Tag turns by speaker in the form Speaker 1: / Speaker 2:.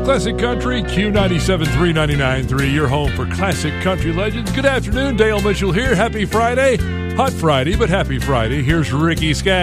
Speaker 1: Classic Country, Q97 399.3, your home for classic country legends. Good afternoon, Dale Mitchell here. Happy Friday. Hot Friday, but happy Friday. Here's Ricky Skaggs.